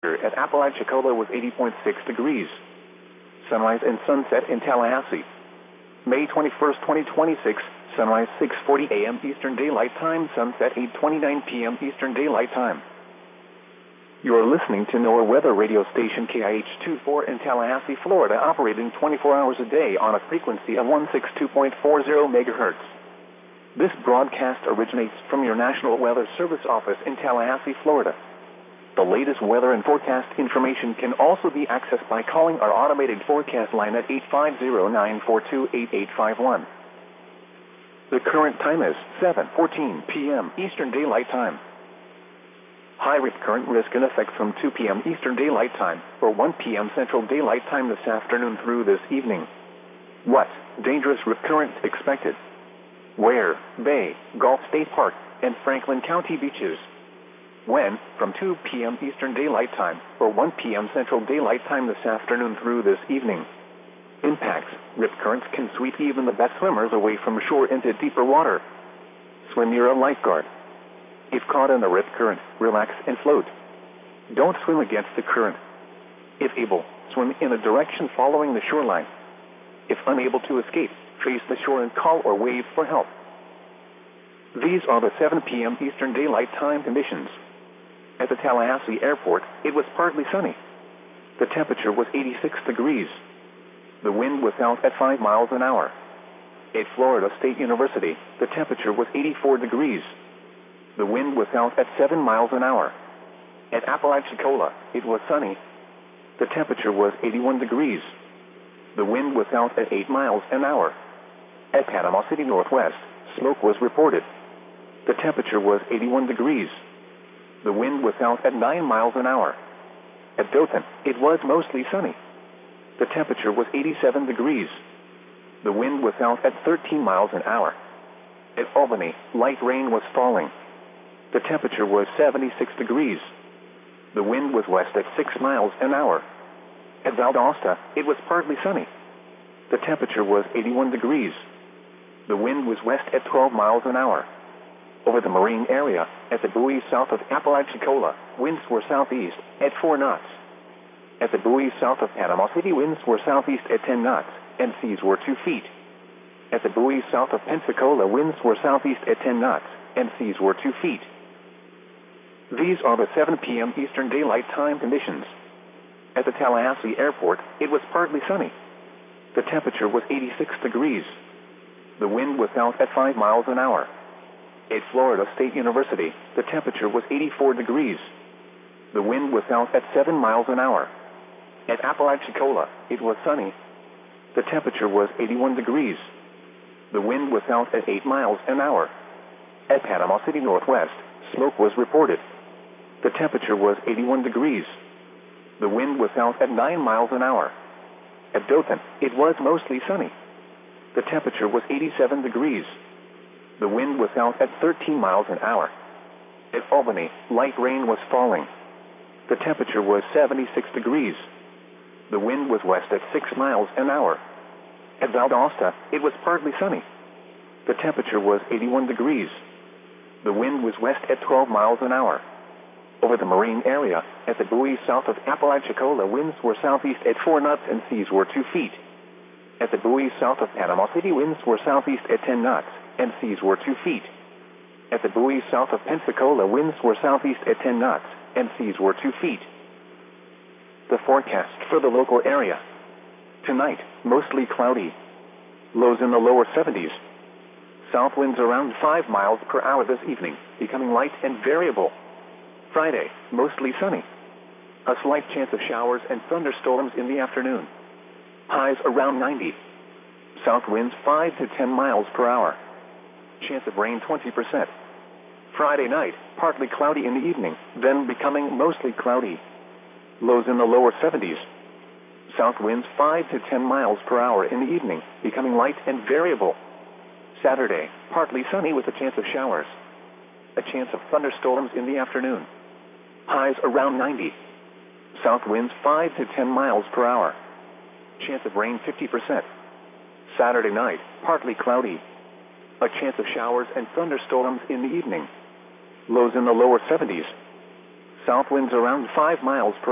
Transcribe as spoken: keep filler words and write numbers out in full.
at Apalachicola was eighty point six degrees. Sunrise and sunset in Tallahassee. May twenty-first, twenty twenty-six, sunrise six forty a m Eastern Daylight Time, sunset eight twenty-nine p m Eastern Daylight Time. You are listening to NOAA weather radio station K I H twenty-four in Tallahassee, Florida, operating twenty-four hours a day on a frequency of one sixty-two point four zero megahertz. This broadcast originates from your National Weather Service office in Tallahassee, Florida. The latest weather and forecast information can also be accessed by calling our automated forecast line at eight five zero, nine four two, eight eight five one. The current time is seven fourteen p m Eastern Daylight Time. High rip current risk in effect from two p m Eastern Daylight Time or one p m Central Daylight Time this afternoon through this evening. What? Dangerous rip current expected. Where? Bay, Gulf State Park, and Franklin County beaches. When? From two p m Eastern Daylight Time or one p m Central Daylight Time this afternoon through this evening. Impacts. Rip currents can sweep even the best swimmers away from shore into deeper water. Swim near a lifeguard. If caught in a rip current, relax and float. Don't swim against the current. If able, swim in a direction following the shoreline. If unable to escape, trace the shore and call or wave for help. These are the seven p m Eastern Daylight Time conditions. At the Tallahassee Airport, it was partly sunny. The temperature was eighty-six degrees. The wind was south at five miles an hour. At Florida State University, the temperature was eighty-four degrees. The wind was south at seven miles an hour. At Apalachicola, it was sunny. The temperature was eighty-one degrees. The wind was south at eight miles an hour. At Panama City Northwest, smoke was reported. The temperature was eighty-one degrees. The wind was south at nine miles an hour. At Dothan, it was mostly sunny. The temperature was eighty-seven degrees. The wind was south at thirteen miles an hour. At Albany, light rain was falling. The temperature was seventy-six degrees. The wind was west at six miles an hour. At Valdosta, it was partly sunny. The temperature was eighty-one degrees. The wind was west at twelve miles an hour. Over the marine area, at the buoy south of Apalachicola, winds were southeast at four knots. At the buoy south of Panama City, winds were southeast at ten knots, and seas were two feet. At the buoy south of Pensacola, winds were southeast at ten knots, and seas were two feet. These are the seven p m Eastern Daylight Time conditions. At the Tallahassee Airport, it was partly sunny. The temperature was eighty-six degrees. The wind was south at five miles an hour. At Florida State University, the temperature was eighty-four degrees. The wind was south at seven miles an hour. At Apalachicola, it was sunny. The temperature was eighty-one degrees. The wind was south at eight miles an hour. At Panama City Northwest, smoke was reported. The temperature was eighty-one degrees. The wind was south at nine miles an hour. At Dothan, it was mostly sunny. The temperature was eighty-seven degrees. The wind was south at thirteen miles an hour. At Albany, light rain was falling. The temperature was seventy-six degrees. The wind was west at six miles an hour. At Valdosta, it was partly sunny. The temperature was eighty-one degrees. The wind was west at twelve miles an hour. Over the marine area, at the buoy south of Apalachicola, winds were southeast at four knots and seas were two feet. At the buoy south of Panama City, winds were southeast at ten knots, and seas were two feet. At the buoy south of Pensacola, winds were southeast at ten knots, and seas were two feet. The forecast for the local area. Tonight, mostly cloudy. Lows in the lower seventies. South winds around five miles per hour this evening, becoming light and variable. Friday, mostly sunny. A slight chance of showers and thunderstorms in the afternoon. Highs around ninety. South winds five to ten miles per hour. Chance of rain twenty percent. Friday night, partly cloudy in the evening, then becoming mostly cloudy. Lows in the lower seventies. South winds five to ten miles per hour in the evening, becoming light and variable. Saturday, partly sunny with a chance of showers. A chance of thunderstorms in the afternoon. Highs around ninety. South winds five to ten miles per hour. Chance of rain fifty percent. Saturday night, partly cloudy. A chance of showers and thunderstorms in the evening. Lows in the lower seventies. South winds around five miles per hour.